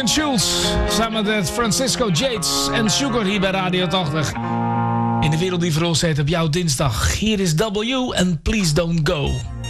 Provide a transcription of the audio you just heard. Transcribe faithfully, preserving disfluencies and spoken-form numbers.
Simon Schulz samen met Francisco Yates en Sugar hier bij Radio tachtig. In de wereld die voor ons heet op jouw dinsdag. Hier is W en Please Don't Go.